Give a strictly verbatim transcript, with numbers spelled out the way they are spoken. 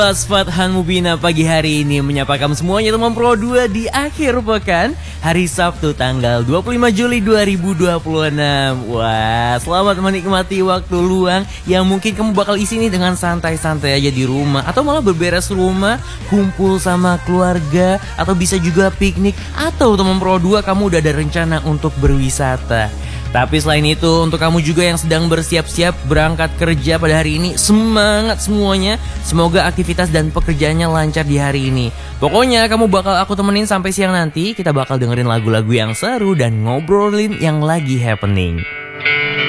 Fathan Mubina pagi hari ini menyapa kamu semuanya teman Pro dua di akhir pekan hari Sabtu tanggal dua puluh lima Juli dua ribu dua puluh enam. Wah, selamat menikmati waktu luang yang mungkin kamu bakal isi nih dengan santai-santai aja di rumah, atau malah berberes rumah, kumpul sama keluarga, atau bisa juga piknik, atau teman Pro dua kamu udah ada rencana untuk berwisata. Tapi selain itu, untuk kamu juga yang sedang bersiap-siap berangkat kerja pada hari ini, semangat semuanya. Semoga aktivitas dan pekerjaannya lancar di hari ini. Pokoknya kamu bakal aku temenin sampai siang nanti. Kita bakal dengerin lagu-lagu yang seru dan ngobrolin yang lagi happening.